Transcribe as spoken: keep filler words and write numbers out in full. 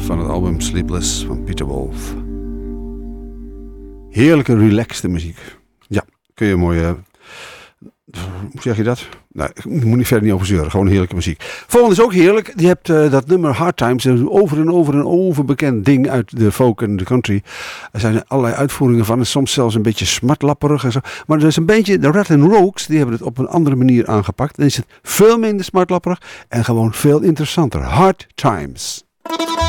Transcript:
van het album Sleepless van Peter Wolf. Heerlijke, relaxte muziek. Ja, kun je mooi... Uh, hoe zeg je dat? Nou, ik moet niet verder niet over zeuren. Gewoon heerlijke muziek. Volgende is ook heerlijk. Je hebt uh, dat nummer Hard Times. Een over en over en over bekend ding uit de folk en de country. Er zijn allerlei uitvoeringen van. En soms zelfs een beetje smartlapperig en zo. Maar er is een beetje... De Rattling Rogues, die hebben het op een andere manier aangepakt. Dan is het veel minder smartlapperig. En gewoon veel interessanter. Hard Times.